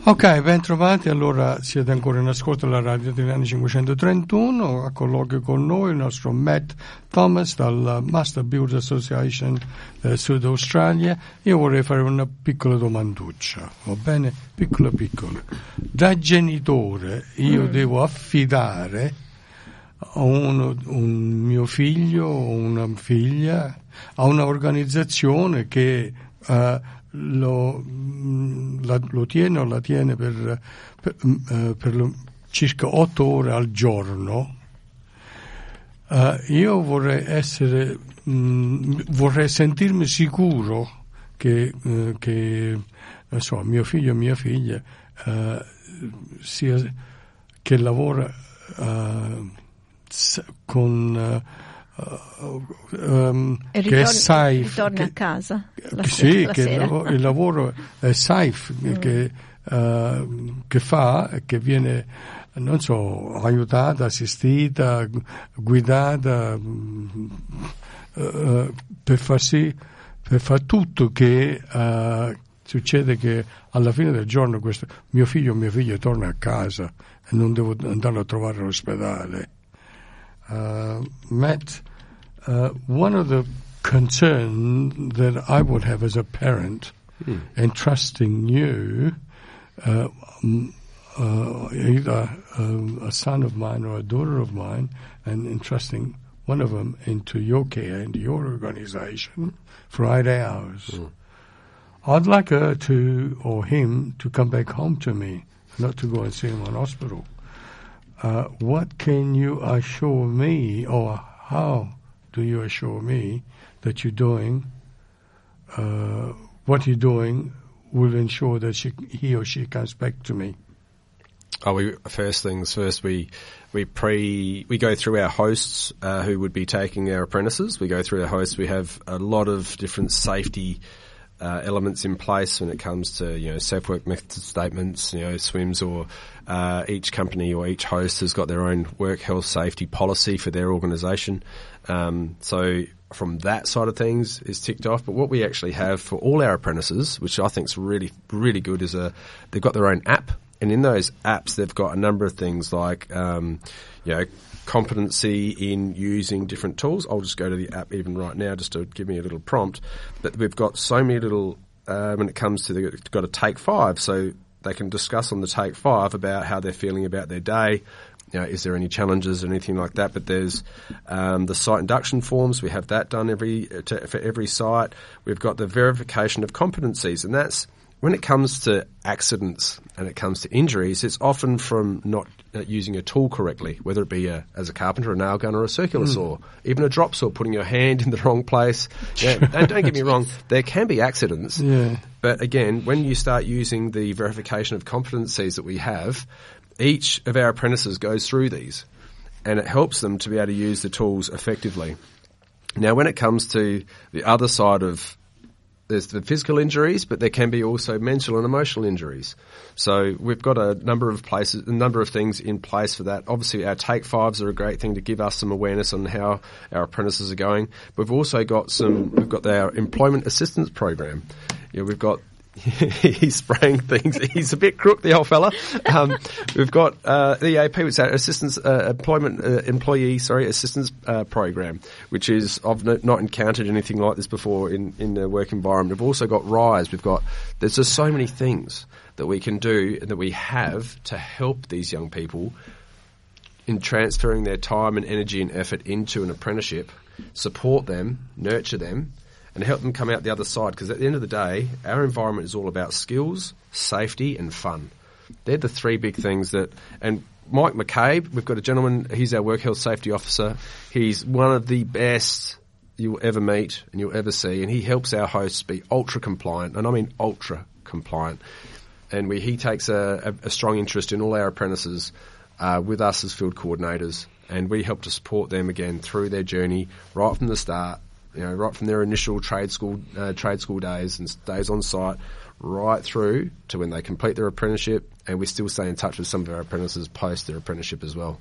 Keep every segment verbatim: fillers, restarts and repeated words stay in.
Ok, ben trovati. Allora siete ancora in ascolto alla radio Italiana cinquecentotrentuno. A colloquio con noi il nostro Matt Thomas dal Master Builders Association del Sud Australia. Io vorrei fare una piccola domanduccia, va bene? Piccola piccola. Da genitore io mm. devo affidare a uno, un mio figlio o una figlia a un'organizzazione che uh, Lo, la, lo tiene o la tiene per, per, uh, per lo, circa otto ore al giorno. Uh, io vorrei essere, mh, vorrei sentirmi sicuro che, uh, che non so, mio figlio o mia figlia uh, sia, che lavora uh, con uh, Uh, um, ritorni, che è safe, ritorna che, a casa la che, sera, sì, la che sera. Il, lavoro, il lavoro è safe, mm. che, uh, che fa, che viene, non so, aiutata, assistita, guidata uh, uh, per far sì, per far tutto che uh, succede che alla fine del giorno questo mio figlio o mia figlia torna a casa e non devo andare a trovare all'ospedale. Uh, Matt, uh, one of the concerns that I would have as a parent mm. entrusting you, uh, uh, either uh, a son of mine or a daughter of mine, and entrusting one of them into your care, into your organization for eight hours. Mm. I'd like her to, or him, to come back home to me, not to go and see him in hospital. Uh, what can you assure me, or how do you assure me that you're doing, uh, what you're doing will ensure that she, he or she comes back to me? Oh, we, first things first, we we pre we go through our hosts uh, who would be taking our apprentices. We go through our hosts. We have a lot of different safety Uh, elements in place when it comes to, you know, safe work method statements, you know, SWIMS, or uh, each company or each host has got their own work health safety policy for their organisation. Um, so from that side of things is ticked off. But what we actually have for all our apprentices, which I think is really, really good, is a they've got their own app. And in those apps, they've got a number of things like, um, you know, competency in using different tools. I'll just go to the app even right now just to give me a little prompt. But we've got so many little, uh, when it comes to, the, got a take five, so they can discuss on the take five about how they're feeling about their day. You know, is there any challenges or anything like that? But there's um, the site induction forms. We have that done every to, for every site. We've got the verification of competencies, and that's when it comes to accidents and it comes to injuries, it's often from not uh, using a tool correctly, whether it be a, as a carpenter, a nail gun or a circular mm. saw, even a drop saw, putting your hand in the wrong place. Yeah, and don't get me wrong, there can be accidents. Yeah. But again, when you start using the verification of competencies that we have, each of our apprentices goes through these and it helps them to be able to use the tools effectively. Now, when it comes to the other side of there's the physical injuries, but there can be also mental and emotional injuries. So we've got a number of places, a number of things in place for that. Obviously, our take fives are a great thing to give us some awareness on how our apprentices are going. We've also got some, we've got our employment assistance program. Yeah, we've got he's spraying things. He's a bit crook, the old fella. Um, we've got uh, the E A P, which is our assistance uh, employment uh, employee sorry assistance uh, program, which is I've no, not encountered anything like this before in in the work environment. We've also got RISE. We've got there's just so many things that we can do and that we have to help these young people in transferring their time and energy and effort into an apprenticeship, support them, nurture them, and help them come out the other side, because at the end of the day, our environment is all about skills, safety and fun. They're the three big things that, and Mike McCabe, we've got a gentleman, he's our work health safety officer. He's one of the best you'll ever meet and you'll ever see, and he helps our hosts be ultra compliant, and I mean ultra compliant. And we, he takes a, a, a strong interest in all our apprentices uh, with us as field coordinators, and we help to support them again through their journey right from the start. You know, right from their initial trade school uh, trade school days and days on site, right through to when they complete their apprenticeship, and we still stay in touch with some of our apprentices post their apprenticeship as well.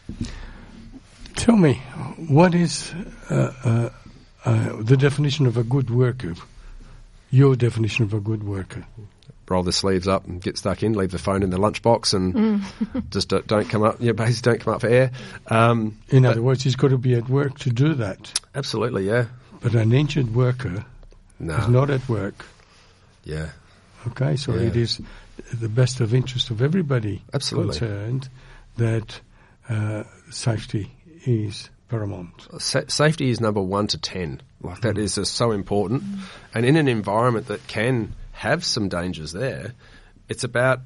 Tell me, what is uh, uh, uh, the definition of a good worker? Your definition of a good worker? roll their sleeves up and get stuck in, leave the phone in the lunchbox and mm. just don't, don't come up, you know, basically don't come up for air. Um, in other words, he's got to be at work to do that. Absolutely, yeah. But an injured worker no. is not at work. Yeah. Okay, so yeah. it is the best of interest of everybody Absolutely. concerned that uh, safety is paramount. Sa- safety is number one to ten. Like that mm. is just so important. Mm. And in an environment that can have some dangers there, it's about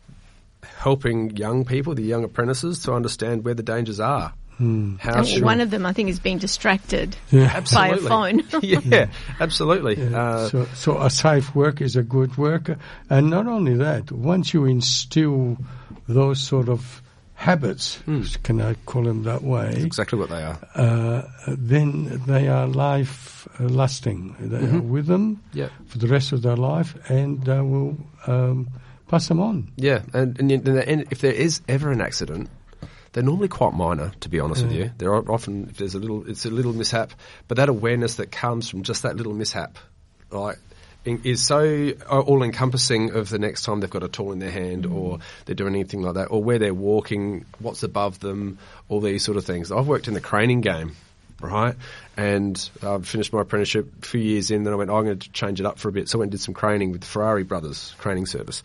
helping young people, the young apprentices, to understand where the dangers are. Mm. How should one of them, I think, is being distracted yeah. by a phone. yeah, yeah, absolutely. Yeah. Uh, so, so a safe work is a good worker. And not only that, once you instill those sort of habits, mm. can I call them that way? That's exactly what they are. Uh, then they are life-lasting. They mm-hmm. are with them yep. for the rest of their life, and they will um, pass them on. Yeah, and, and, and if there is ever an accident, they're normally quite minor, to be honest yeah. with you. There are often, if there's a little, it's a little mishap, but that awareness that comes from just that little mishap, right, is so all-encompassing of the next time they've got a tool in their hand mm. or they're doing anything like that, or where they're walking, what's above them, all these sort of things. I've worked in the craning game, right, and I've finished my apprenticeship a few years in, then I went, oh, I'm going to change it up for a bit, so I went and did some craning with the Ferrari Brothers craning service.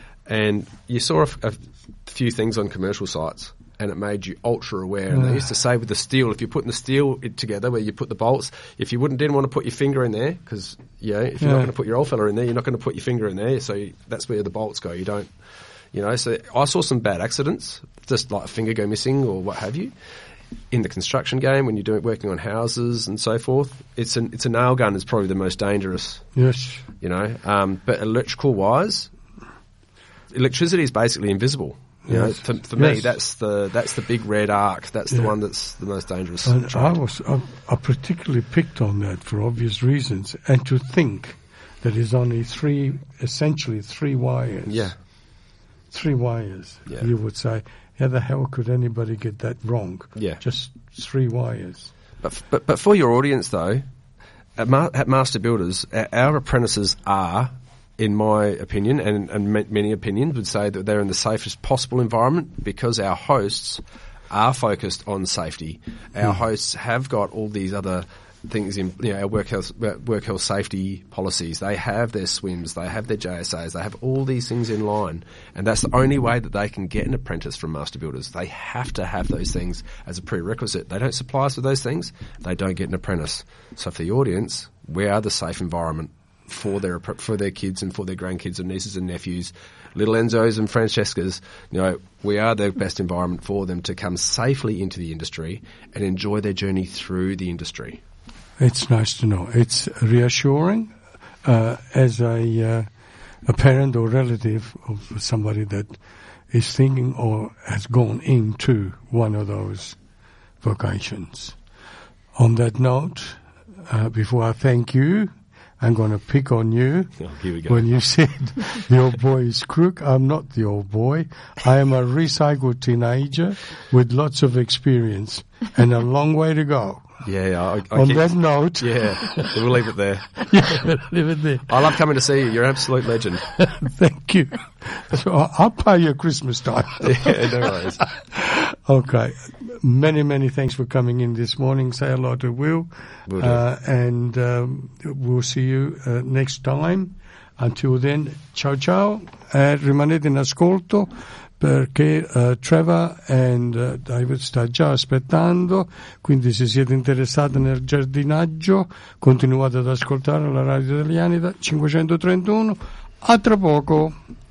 And you saw a, a few things on commercial sites, and it made you ultra aware. And they used to say with the steel, if you're putting the steel together where you put the bolts, if you wouldn't didn't want to put your finger in there, because you know, if you're yeah. not going to put your old fella in there, you're not going to put your finger in there. So you, that's where the bolts go. You don't, you know. So I saw some bad accidents, just like a finger go missing or what have you, in the construction game when you're doing working on houses and so forth. It's an it's a nail gun is probably the most dangerous. Yes, you know. Um, but electrical wise, electricity is basically invisible. You know, for, for yes. me, that's the that's the big red arc. That's yeah. the one that's the most dangerous. And I was I, I particularly picked on that for obvious reasons, and to think that it's only three, essentially three wires. Yeah, three wires. Yeah. You would say, how the hell could anybody get that wrong? Yeah, just three wires. But but but for your audience though, at, Ma- at Master Builders, our apprentices are, in my opinion, and, and many opinions would say that they're in the safest possible environment because our hosts are focused on safety. Our mm. hosts have got all these other things in, you know, our work health, work health safety policies. They have their swims, they have their J S As, they have all these things in line. And that's the only way that they can get an apprentice from Master Builders. They have to have those things as a prerequisite. They don't supply us with those things, they don't get an apprentice. So for the audience, we are the safe environment for their for their kids and for their grandkids and nieces and nephews, little Enzos and Francescas. You know, we are the best environment for them to come safely into the industry and enjoy their journey through the industry. It's nice to know. It's reassuring uh, as a uh, a parent or relative of somebody that is thinking or has gone into one of those vocations. On that note, uh, before I thank you, I'm going to pick on you. Oh, here we go. When you said the old boy is crook, I'm not the old boy. I am a recycled teenager with lots of experience and a long way to go. Yeah, I, I on keep, that note. Yeah, we'll leave it there. Yeah, leave it there. I love coming to see you. You're an absolute legend. Thank you. So I'll pay you Christmas time. Yeah, no worries. Okay. Many, many thanks for coming in this morning. Say hello to Will. Will do. Uh, and um, we'll see you uh, next time. Until then, ciao ciao. Uh, rimanete in ascolto perché uh, Trevor and uh, David sta già aspettando. Quindi se siete interessati nel giardinaggio, continuate ad ascoltare la radio italiana cinquecentotrentuno. A tra poco.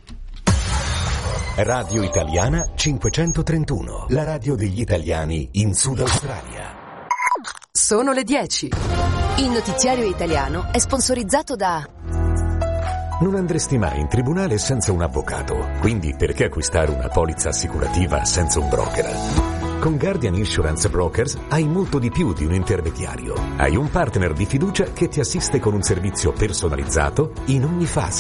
Radio Italiana cinquecentotrentuno, la radio degli italiani in Sud Australia. Sono le dieci. Il notiziario italiano è sponsorizzato da... Non andresti mai in tribunale senza un avvocato, quindi perché acquistare una polizza assicurativa senza un broker? Con Guardian Insurance Brokers hai molto di più di un intermediario. Hai un partner di fiducia che ti assiste con un servizio personalizzato in ogni fase.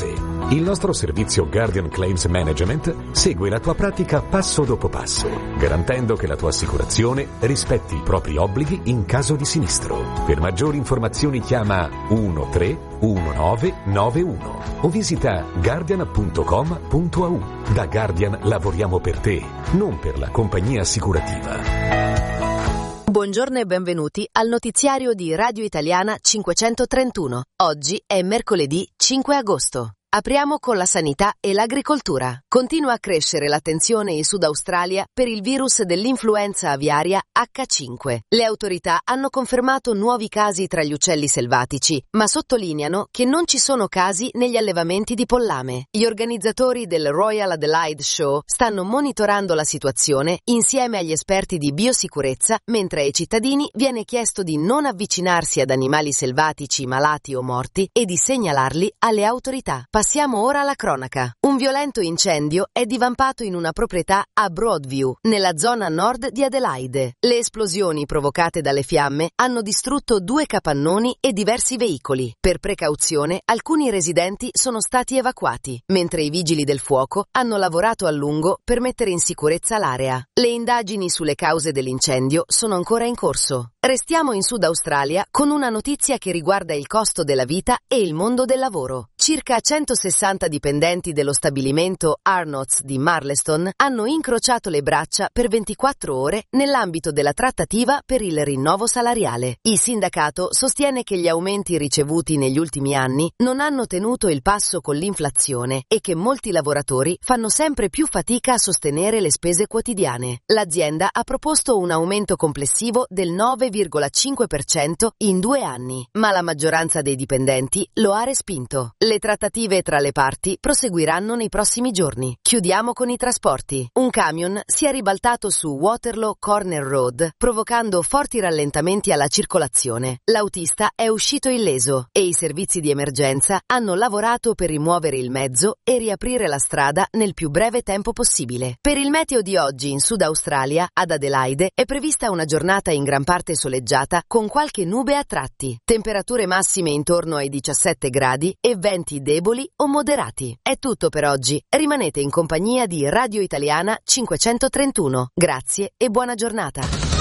Il nostro servizio Guardian Claims Management segue la tua pratica passo dopo passo, garantendo che la tua assicurazione rispetti i propri obblighi in caso di sinistro. Per maggiori informazioni chiama uno tre uno nove nove uno o visita guardian punto com punto a u. Da Guardian lavoriamo per te, non per la compagnia assicurativa. Buongiorno e benvenuti al notiziario di Radio Italiana cinquecentotrentuno. Oggi è mercoledì cinque agosto. Apriamo con la sanità e l'agricoltura. Continua a crescere l'attenzione in Sud Australia per il virus dell'influenza aviaria acca cinque. Le autorità hanno confermato nuovi casi tra gli uccelli selvatici, ma sottolineano che non ci sono casi negli allevamenti di pollame. Gli organizzatori del Royal Adelaide Show stanno monitorando la situazione insieme agli esperti di biosicurezza, mentre ai cittadini viene chiesto di non avvicinarsi ad animali selvatici malati o morti e di segnalarli alle autorità. Passiamo ora alla cronaca. Un violento incendio è divampato in una proprietà a Broadview, nella zona nord di Adelaide. Le esplosioni provocate dalle fiamme hanno distrutto due capannoni e diversi veicoli. Per precauzione, alcuni residenti sono stati evacuati, mentre i vigili del fuoco hanno lavorato a lungo per mettere in sicurezza l'area. Le indagini sulle cause dell'incendio sono ancora in corso. Restiamo in Sud Australia con una notizia che riguarda il costo della vita e il mondo del lavoro. Circa centosessanta dipendenti dello stabilimento Arnott's di Marleston hanno incrociato le braccia per ventiquattro ore nell'ambito della trattativa per il rinnovo salariale. Il sindacato sostiene che gli aumenti ricevuti negli ultimi anni non hanno tenuto il passo con l'inflazione e che molti lavoratori fanno sempre più fatica a sostenere le spese quotidiane. L'azienda ha proposto un aumento complessivo del nove virgola cinque per cento in due anni, ma la maggioranza dei dipendenti lo ha respinto. Le trattative tra le parti proseguiranno nei prossimi giorni. Chiudiamo con i trasporti. Un camion si è ribaltato su Waterloo Corner Road, provocando forti rallentamenti alla circolazione. L'autista è uscito illeso e i servizi di emergenza hanno lavorato per rimuovere il mezzo e riaprire la strada nel più breve tempo possibile. Per il meteo di oggi in Sud Australia, ad Adelaide, è prevista una giornata in gran parte soleggiata con qualche nube a tratti. Temperature massime intorno ai diciassette gradi e venti deboli o moderati. È tutto per oggi. Rimanete in compagnia di Radio Italiana cinquecentotrentuno. Grazie e buona giornata.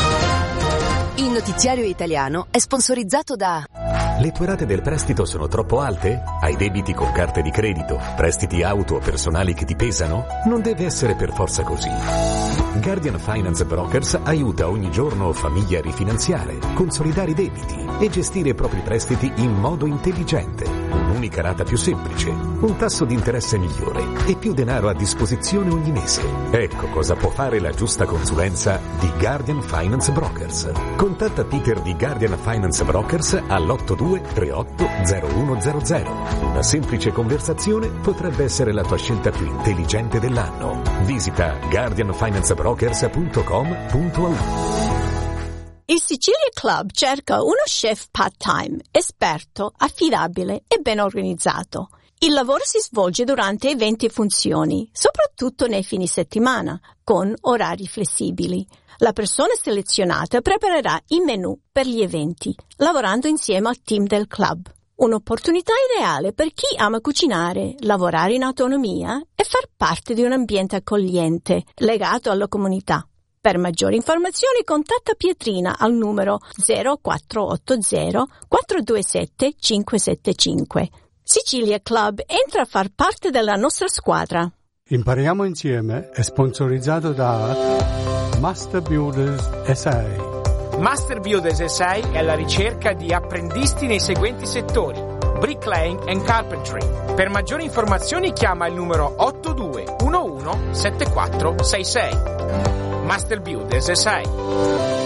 Il notiziario italiano è sponsorizzato da... Le tue rate del prestito sono troppo alte? Hai debiti con carte di credito, prestiti auto o personali che ti pesano? Non deve essere per forza così. Guardian Finance Brokers aiuta ogni giorno famiglie a rifinanziare, consolidare i debiti e gestire i propri prestiti in modo intelligente. Un'unica rata più semplice, un tasso di interesse migliore e più denaro a disposizione ogni mese. Ecco cosa può fare la giusta consulenza di Guardian Finance Brokers. Contatta Peter di Guardian Finance Brokers all'otto due tre otto zero uno zero zero. Una semplice conversazione potrebbe essere la tua scelta più intelligente dell'anno. Visita guardian finance brokers punto com punto a u. Il Sicilia Club cerca uno chef part-time, esperto, affidabile e ben organizzato. Il lavoro si svolge durante eventi e funzioni, soprattutto nei fine settimana, con orari flessibili. La persona selezionata preparerà i menù per gli eventi, lavorando insieme al team del club. Un'opportunità ideale per chi ama cucinare, lavorare in autonomia e far parte di un ambiente accogliente, legato alla comunità. Per maggiori informazioni contatta Pietrina al numero zero quattro otto zero quattro due sette cinque sette cinque. Sicilia Club entra a far parte della nostra squadra. Impariamo insieme è sponsorizzato da Master Builders S A. Master Builders S A è alla ricerca di apprendisti nei seguenti settori: bricklaying and carpentry. Per maggiori informazioni chiama il numero otto due uno uno sette quattro sei sei. Master Builders S A.